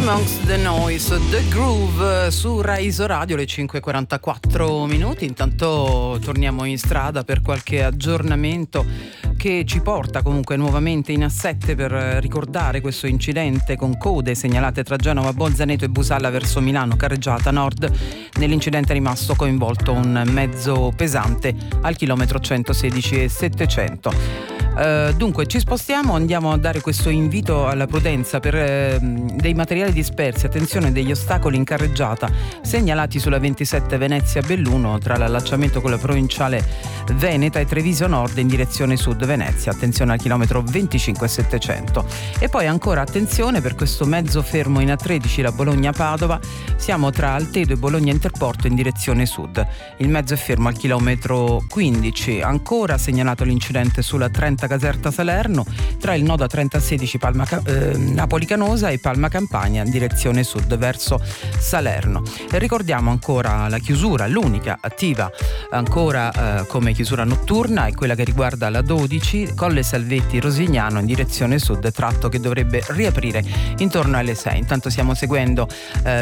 Amongst the Noise, The Groove su Raiso Radio, le 5:44 minuti. Intanto torniamo in strada per qualche aggiornamento che ci porta comunque nuovamente in A7 per ricordare questo incidente con code segnalate tra Genova, Bolzaneto e Busalla verso Milano, carreggiata nord. Nell'incidente è rimasto coinvolto un mezzo pesante al chilometro 116 e 700. Dunque ci spostiamo, andiamo a dare questo invito alla prudenza per dei materiali dispersi. Attenzione, degli ostacoli in carreggiata segnalati sulla 27 Venezia-Belluno tra l'allacciamento con la provinciale Veneta e Treviso Nord in direzione sud Venezia. Attenzione al chilometro 25,700. E poi ancora attenzione per questo mezzo fermo in A13 da Bologna-Padova. Siamo tra Altedo e Bologna Interporto in direzione sud. Il mezzo è fermo al chilometro 15. Ancora segnalato l'incidente sulla 30 Caserta Salerno tra il nodo A3016 Napoli Canosa e Palma Campania in direzione sud verso Salerno. E ricordiamo ancora la chiusura, l'unica attiva ancora come chiusura notturna è quella che riguarda la 12 Colle Salvetti Rosignano in direzione sud, tratto che dovrebbe riaprire intorno alle 6. Intanto stiamo seguendo